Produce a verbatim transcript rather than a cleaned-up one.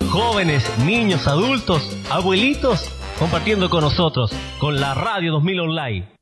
jóvenes, niños, adultos, abuelitos, compartiendo con nosotros, con la Radio dos mil Online.